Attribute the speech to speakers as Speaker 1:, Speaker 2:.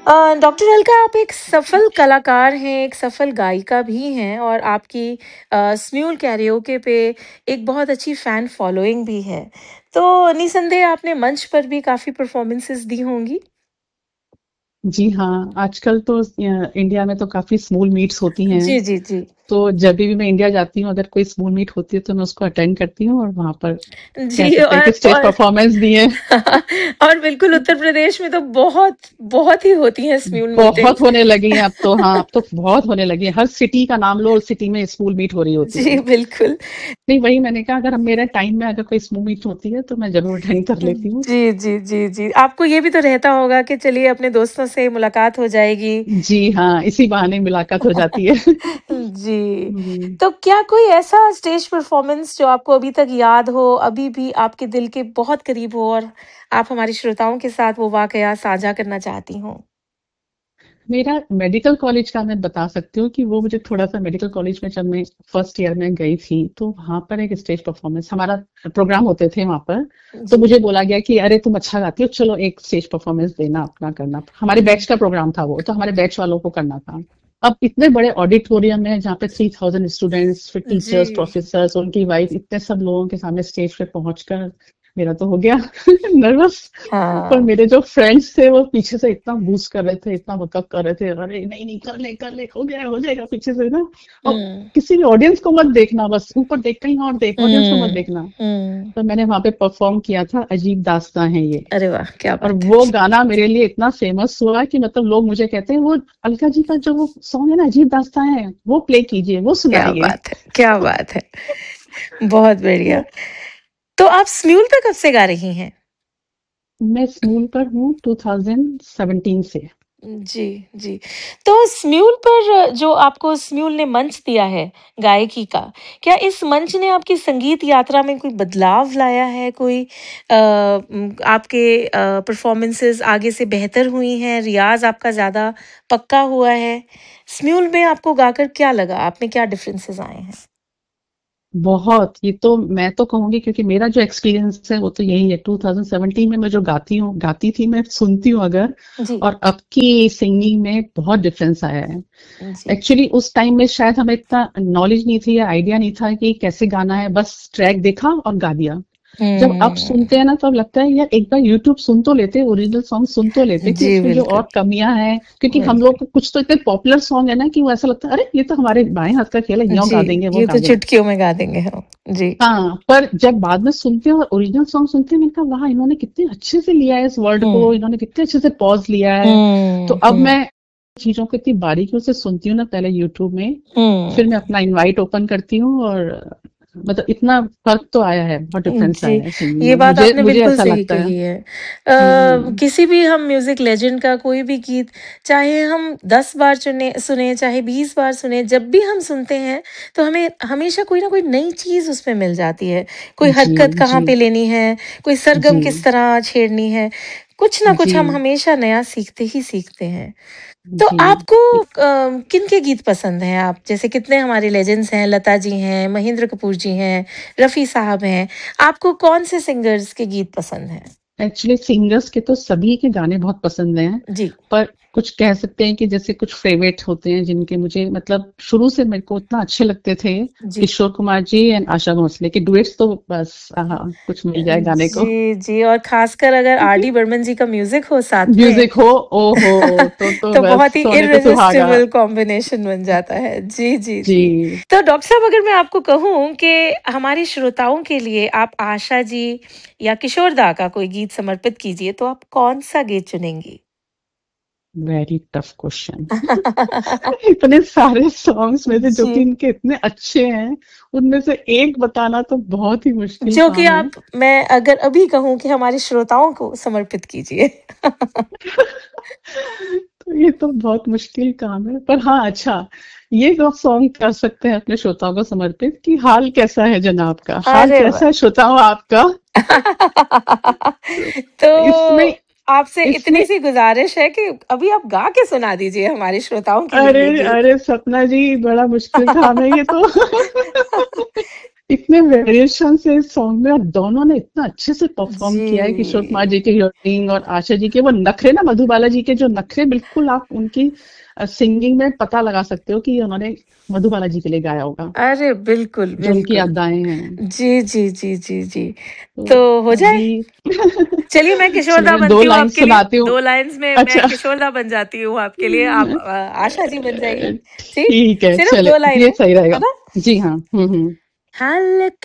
Speaker 1: Doctor Alka, आप एक सफल कलाकार हैं, एक सफल गायिका भी हैं और आपकी स्म्यूल कैरियोके पे एक बहुत अच्छी फ़ैन फ़ॉलोइंग भी है। तो निसंदेह आपने मंच पर भी काफ़ी परफ़ॉर्मेंसेस दी होंगी?
Speaker 2: जी हाँ, आजकल तो इंडिया में तो काफ़ी स्मॉल मीट्स होती हैं।
Speaker 1: जी, जी, जी।
Speaker 2: तो जब भी मैं इंडिया जाती हूँ, अगर कोई स्मॉल मीट होती है तो मैं उसको अटेंड करती हूँ और वहाँ पर कह
Speaker 1: जी,
Speaker 2: सकते हैं कि स्टेज
Speaker 1: और
Speaker 2: परफॉर्मेंस दी है।
Speaker 1: और बिल्कुल उत्तर प्रदेश में तो बहुत, बहुत ही होती हैं स्म्यूल
Speaker 2: बहुत
Speaker 1: मीटिंग्स।
Speaker 2: होने लगी हैं अब तो। हाँ, अब तो बहुत होने लगी है। हर सिटी का नाम लो, उस सिटी में स्मॉल मीट हो रही होती है।
Speaker 1: जी, बिल्कुल।
Speaker 2: नहीं, वही मैंने कहा, अगर मेरे टाइम में अगर कोई स्मॉल मीट होती है तो मैं ज़रूर अटेंड कर लेती हूँ।
Speaker 1: जी, जी, जी, जी। आपको ये भी तो रहता होगा कि चलिए अपने दोस्तों से मुलाकात हो जाएगी।
Speaker 2: जी हाँ, इसी बहाने मुलाकात हो जाती है।
Speaker 1: जी।
Speaker 2: हम्म।
Speaker 1: तो क्या कोई ऐसा स्टेज परफ़ॉर्मेंस जो आपको अभी तक याद हो, अभी भी आपके दिल के बहुत करीब हो और आप हमारे श्रोताओं के साथ वो वाक़या साझा करना चाहती हों?
Speaker 2: मेरा मेडिकल कॉलेज का मैं बता सकती हूँ कि वो मुझे थोड़ा-सा मेडिकल कॉलेज में जब मैं फर्स्ट ईयर में गई थी, तो वहाँ पर एक स्टेज परफॉर्मेंस हमारा प्रोग्राम होते थे वहाँ पर। तो
Speaker 1: जी।
Speaker 2: मुझे बोला गया कि अरे तुम अच्छा गाती हो, चलो एक स्टेज परफॉर्मेंस देना, अपना करना। हमारे बैच
Speaker 1: हुँ।
Speaker 2: का प्रोग्राम था वो, तो हमारे बैच वालों को करना था। अब इतने बड़े ऑडिटोरियम में जहाँ पे 3000 स्टूडेंट्स, फिर
Speaker 1: जी।
Speaker 2: टीचर्स, प्रोफेसर्स, उनकी वाइफ, इतने सब लोगों के सामने स्टेज पे पहुंचकर मेरा तो हो गया नर्वस। पर
Speaker 1: हाँ।
Speaker 2: मेरे जो फ्रेंड्स थे वो पीछे से इतना बूस्ट कर रहे थे, इतना बकअप कर रहे थे, अरे नहीं नहीं कर ले हो गया हो जाएगा, पीछे से ना। और
Speaker 1: हुँ।
Speaker 2: किसी भी ऑडियंस को मत देखना, बस ऊपर देख, कहीं और देख, ऑडियंस को मत
Speaker 1: हुँ,
Speaker 2: देखना।
Speaker 1: हुँ।
Speaker 2: तो मैंने वहां पे परफॉर्म किया था, अजीब दास्तां है ये।
Speaker 1: अरे वाह! क्या
Speaker 2: और
Speaker 1: बात है।
Speaker 2: वो गाना मेरे लिए इतना फेमस हुआ कि मतलब लोग मुझे कहते हैं, वो अलका जी का जो वो सॉन्ग है ना, अजीब दास्तां है, वो प्ले कीजिए, वो
Speaker 1: क्या
Speaker 2: सुनाइए।
Speaker 1: बात है, क्या बात है। बहुत बढ़िया।
Speaker 2: वो
Speaker 1: तो आप स्म्यूल पे कब से गा रही हैं?
Speaker 2: मैं स्कूल पर हूँ 2017 से।
Speaker 1: जी, जी। तो स्म्यूल पर जो आपको स्म्यूल ने मंच दिया है गायकी का, क्या इस मंच ने आपकी संगीत यात्रा में कोई बदलाव लाया है? कोई आपके परफ़ॉर्मेंसेज़ आगे से बेहतर हुई हैं, रियाज़ आपका ज़्यादा पक्का हुआ है? स्म्यूल में आपको गाकर क्या लगा? आप में क्या डिफरेंसेज़ आए हैं?
Speaker 2: बहुत, ये तो मैं तो कहूंगी, क्योंकि मेरा जो एक्सपीरियंस है वो तो यही है। 2017 में मैं जो गाती थी, मैं सुनती हूँ अगर,
Speaker 1: जी,
Speaker 2: और अब की सिंगिंग में बहुत डिफरेंस आया है।
Speaker 1: जी।
Speaker 2: एक्चुअली उस टाइम में शायद हमें इतना नॉलेज नहीं थी या आइडिया नहीं था कि कैसे गाना है, बस ट्रैक देखा और गा दिया। जब अब सुनते
Speaker 1: हुँ।
Speaker 2: हैं ना, तो अब लगता है यार एक बार यूट्यूब सुन तो लेते, ओरिजिनल सॉन्ग सुन तो लेते कि
Speaker 1: जी,
Speaker 2: उसमें जो
Speaker 1: बिल्कुल,
Speaker 2: और कमियां हैं। क्योंकि हम
Speaker 1: बिल्कुल।
Speaker 2: लोग को कुछ तो इतने पॉपुलर सॉन्ग है ना कि वो ऐसा लगता है, अरे ये तो हमारे बाएं हाथ का खेल है, यो
Speaker 1: जी,
Speaker 2: गा देंगे, वो
Speaker 1: ये
Speaker 2: गा
Speaker 1: तो
Speaker 2: देंगे।
Speaker 1: चुटकियों में गा देंगे हम। जी।
Speaker 2: हाँ, पर जब बाद में सुनते हैं और ओरिजिनल सॉन्ग सुनते हैं, मैंने कहा वाह, इन्होंने कितने अच्छे से लिया है इस वर्ड को,
Speaker 1: हुँ,
Speaker 2: इन्होंने कितने अच्छे से पॉज लिया है। तो
Speaker 1: हुँ,
Speaker 2: अब
Speaker 1: हुँ,
Speaker 2: मैं चीजों को इतनी बारीकियों से सुनती हूँ ना, पहले यूट्यूब में,
Speaker 1: हुँ।
Speaker 2: फिर मैं अपना इनवाइट ओपन करती हूँ, और मतलब इतना फर्क तो आया है, बहुत डिफरेंस
Speaker 1: जी,
Speaker 2: आया है सिंगिंग
Speaker 1: ये
Speaker 2: में,
Speaker 1: बात
Speaker 2: मुझे
Speaker 1: आपने
Speaker 2: मुझे
Speaker 1: बिल्कुल
Speaker 2: ऐसा
Speaker 1: सही
Speaker 2: लगता है।
Speaker 1: कही है।
Speaker 2: हम्म।
Speaker 1: किसी भी हम म्यूज़िक लेजेंड का कोई भी गीत, चाहे हम 10 बार सुनें, चाहे 20 बार सुनें, जब भी हम सुनते हैं, तो हमें हमेशा कोई ना कोई नई चीज़ उसमें मिल जाती है। कोई
Speaker 2: जी
Speaker 1: हरकत कहाँ
Speaker 2: जी
Speaker 1: पे लेनी है, कोई सरगम किस
Speaker 2: जी
Speaker 1: तरह छेड़नी है, कुछ ना कुछ हम
Speaker 2: जी
Speaker 1: हमेशा नया सीखते ही सीखते हैं। तो
Speaker 2: जी।
Speaker 1: आपको किनके गीत पसंद हैं? आप जैसे कितने हमारे लेजेंड्स हैं, लता जी हैं, महेंद्र कपूर जी हैं, रफ़ी साहब हैं। आपको कौन से सिंगर्स के गीत पसंद हैं?
Speaker 2: एक्चुअली सिंगर्स के तो सभी के गाने बहुत पसंद हैं।
Speaker 1: जी,
Speaker 2: पर कुछ कह सकते हैं कि जैसे कुछ फेवरेट होते हैं जिनके मुझे मतलब शुरू से मेरे को इतना अच्छे लगते थे।
Speaker 1: जी।
Speaker 2: किशोर कुमार जी एंड आशा भोसले के डुएट्स तो बस, हाँ, कुछ मिल जाए गाने को।
Speaker 1: जी, जी, और ख़ासकर अगर आर डी बर्मन जी का म्यूज़िक हो साथ में,
Speaker 2: म्यूजिक हो, ओहो, तो
Speaker 1: तो
Speaker 2: बस
Speaker 1: बहुत ही
Speaker 2: सोने पे सुहागा।
Speaker 1: इर्रेसिस्टिबल कॉम्बिनेशन बन जाता है। जी, जी, जी।
Speaker 2: जी।
Speaker 1: तो डॉक्टर साहब, अगर मैं आपको कहूँ कि हमारे श्रोताओं के लिए आप आशा जी या किशोर दा का कोई गीत समर्पित कीजिए, तो आप कौन-सा गीत चुनेंगी?
Speaker 2: Very tough question. इतने सारे सॉन्ग्स में से जो
Speaker 1: जी,
Speaker 2: कि इनके इतने अच्छे हैं, उनमें से एक बताना तो बहुत ही मुश्किल
Speaker 1: जो कि
Speaker 2: काम है।
Speaker 1: आप मैं अगर अभी कहूँ कि हमारे श्रोताओं को समर्पित कीजिए।
Speaker 2: तो ये तो बहुत मुश्किल काम है, पर हाँ, अच्छा, ये तो सॉन्ग कर सकते हैं अपने श्रोताओं को समर्पित कि हाल कैसा है जनाब का, हाल
Speaker 1: अरे
Speaker 2: कैसा
Speaker 1: वाह!
Speaker 2: है श्रोताओं आपका।
Speaker 1: तो
Speaker 2: इसमें
Speaker 1: आपसे इतनी
Speaker 2: इसमें
Speaker 1: सी गुज़ारिश है कि अभी आप गा के सुना दीजिए हमारे श्रोताओं के लिए
Speaker 2: अरे
Speaker 1: ये गीत।
Speaker 2: अरे सपना जी, बड़ा मुश्किल काम है ये तो। इतने वेरिएशन से इस सॉन्ग में, और दोनों ने इतना अच्छे से परफॉर्म किया है, किशोर
Speaker 1: जी।
Speaker 2: कुमार जी के हीरोइंग और आशा जी के वो नखरे ना, मधुबाला जी के जो नखरे, बिल्कुल आप उनकी सिंगिंग में पता लगा सकते हो कि ये उन्होंने मधुबाला जी के लिए गाया होगा,
Speaker 1: अरे बिल्कुल,
Speaker 2: जो उनकी
Speaker 1: बिल्कुल।
Speaker 2: अदाएं हैं।
Speaker 1: जी, जी, जी, जी, जी।
Speaker 2: तो
Speaker 1: तो हो जाए?
Speaker 2: अभी
Speaker 1: चलिए मैं किशोरदा
Speaker 2: चलिए मैं दो
Speaker 1: बनती हूँ
Speaker 2: लाइन
Speaker 1: आपके लिए,
Speaker 2: सुनाती हूँ।
Speaker 1: 2 लाइन्स में मैं
Speaker 2: अच्छा।
Speaker 1: किशोरदा बन जाती हूँ आपके लिए, आप आशा जी बन जाइए। ठीक?
Speaker 2: ठीक है,
Speaker 1: सिर्फ
Speaker 2: चले
Speaker 1: 2 लाइन
Speaker 2: ये
Speaker 1: है
Speaker 2: सही रहेगा।
Speaker 1: ना?
Speaker 2: जी हाँ। हम्म।
Speaker 1: हल्का